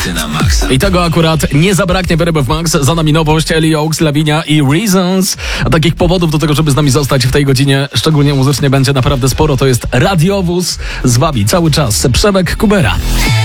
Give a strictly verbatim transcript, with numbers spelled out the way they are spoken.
hity na maksa. I tego akurat nie zabraknie w R M F Max. Za nami nowość, Ellie Oaks, Lavinia i Reasons. A takich powodów do tego, żeby z nami zostać w tej godzinie, szczególnie muzycznie, będzie naprawdę sporo. To jest radiowóz z wami cały czas. Przemek Kubera.